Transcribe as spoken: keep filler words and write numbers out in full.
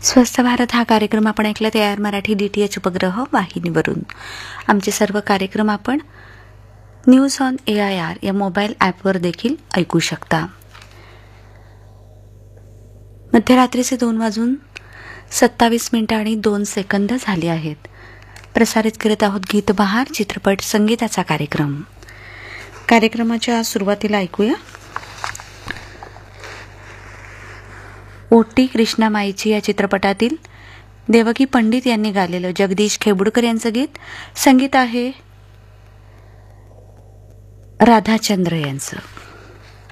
स्वस्थ भारत हा कार्यक्रम आपण ऐकला तयार मराठी डी टी एच उपग्रह वाहिनीवरून. आमचे सर्व कार्यक्रम आपण news on A I R या मोबाईल ॲपवर देखील ऐकू शकता. मध्यरात्रीचे दोन वाजून सत्तावीस मिनिटं आणि दोन सेकंद झाले आहेत. प्रसारित करत आहोत गीतबहार चित्रपट संगीताचा कार्यक्रम. कार्यक्रमाच्या सुरुवातीला ऐकूया ओटी कृष्णामाईची या चित्रपटातील देवकी पंडित यांनी गायलेलं जगदीश खेबुडकर यांचं गीत. संगीत आहे राधाचंद्र यांचं.